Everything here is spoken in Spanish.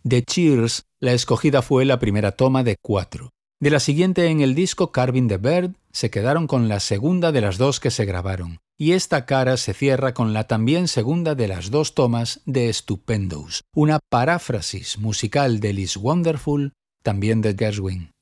De Cheers, la escogida fue la primera toma de 4. De la siguiente en el disco, Carving the Bird, se quedaron con la segunda de las 2 que se grabaron, y esta cara se cierra con la también segunda de las 2 tomas de Stupendous, una paráfrasis musical de Liz Wonderful, también de Gershwin.